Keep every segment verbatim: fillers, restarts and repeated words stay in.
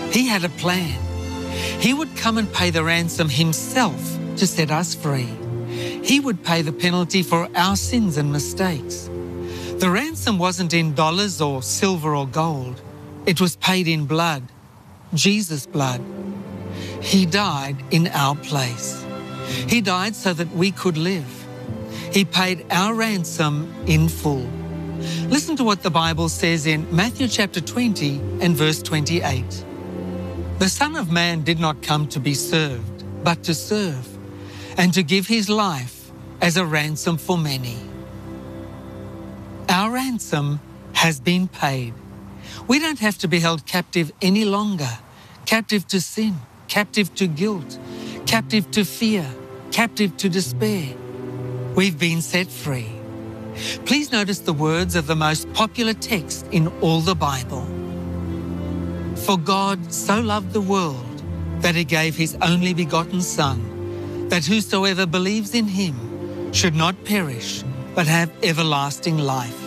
He had a plan. He would come and pay the ransom himself to set us free. He would pay the penalty for our sins and mistakes. The ransom wasn't in dollars or silver or gold. It was paid in blood, Jesus' blood. He died in our place. He died so that we could live. He paid our ransom in full. Listen to what the Bible says in Matthew chapter twenty and verse twenty-eight. The Son of Man did not come to be served, but to serve, and to give his life as a ransom for many. Our ransom has been paid. We don't have to be held captive any longer, captive to sin, captive to guilt, captive to fear, captive to despair. We've been set free. Please notice the words of the most popular text in all the Bible. For God so loved the world that he gave his only begotten Son, that whosoever believes in him should not perish, but have everlasting life.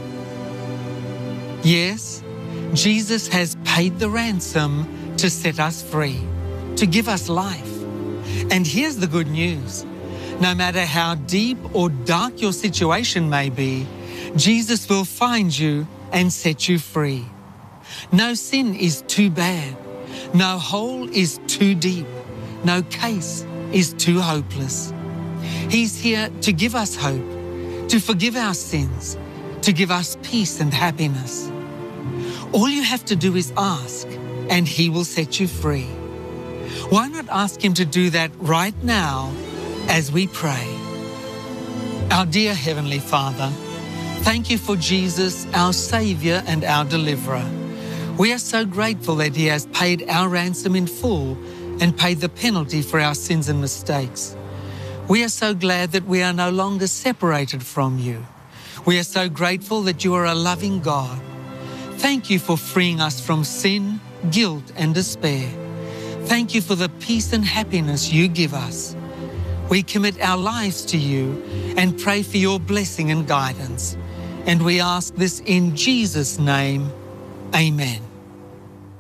Yes, Jesus has paid the ransom to set us free, to give us life. And here's the good news. No matter how deep or dark your situation may be, Jesus will find you and set you free. No sin is too bad. No hole is too deep. No case is too hopeless. He's here to give us hope, to forgive our sins, to give us peace and happiness. All you have to do is ask, and he will set you free. Why not ask him to do that right now as we pray? Our dear Heavenly Father, thank you for Jesus, our Saviour and our Deliverer. We are so grateful that he has paid our ransom in full and paid the penalty for our sins and mistakes. We are so glad that we are no longer separated from you. We are so grateful that you are a loving God. Thank you for freeing us from sin, guilt and despair. Thank you for the peace and happiness you give us. We commit our lives to you and pray for your blessing and guidance. And we ask this in Jesus' name. Amen.